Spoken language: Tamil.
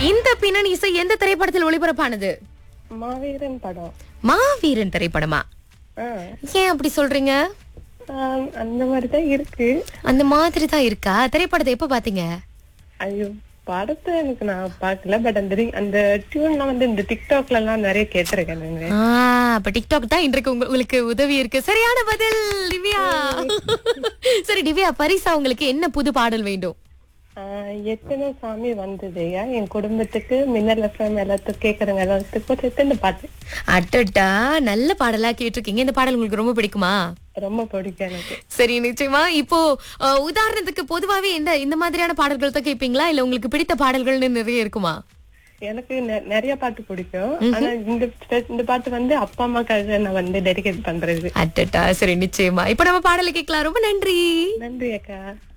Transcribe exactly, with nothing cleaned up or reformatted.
இந்த பின்னணி இசை எந்த திரைப்படத்தில் ஒளிபரப்பானது? மாவீரன் படம். மாவீரன் திரைப்படமா? ஆ, ஏன் அப்படி சொல்றீங்க? ஆம், அந்த மாதிரிதான் இருக்கு. அந்த மாதிரி தான் இருக்கா? திரைப்படத்தை எப்ப பாத்தீங்க? ஐயோ, படத்தை எனக்கு நான் பாக்கல. பட் அந்த ரி- அந்த டியூன்லாம் வந்து இந்த டிக்டாக்ல எல்லாம் நிறைய கேட்டிருக்கேன் நானு. ஆ, அப்ப டிக்டாக் தான் இன்றைக்கு உங்க- உங்களுக்கு உதவி இருக்கு. சரியான பதில் திவ்யா. சரி திவ்யா, பரிசா உங்களுக்கு என்ன புது பாடல் வேண்டும்? ஆ, எத்தனை சாமி வந்ததுயா என் குடும்பத்துக்கு, மின்னல் எஃப்எம் எல்லாத்துக்கும் கேக்குறவங்க எல்லாத்துக்கும் சேர்த்து இந்த பாட்டு அட்டட்டா, நல்ல பாடலா கேட்டிருக்கீங்க. இந்த பாடல் உங்களுக்கு ரொம்ப பிடிக்குமா? ரொம்ப பிடிக்கும் எனக்கு. சரி, நிச்சயமா. இப்போ அஹ், உதாரணத்துக்கு பொதுவாவே இந்த இந்த மாதிரியான பாடல்கள் தான் கேட்பீங்களா, இல்ல உங்களுக்கு பிடித்த பாடல்கள்னு நிறைய இருக்குமா? எனக்கு நெ- நிறைய பாட்டு பிடிக்கும். ஆனா இந்த இந்த பாட்டு வந்து அப்பா அம்மாக்காக நான் வந்து டெடிகேட் பண்றது. அட்டட்டா, சரி நிச்சயமா. இப்போ நம்ம பாடலை கேட்கலாம். ரொம்ப நன்றி. நன்றி அக்கா.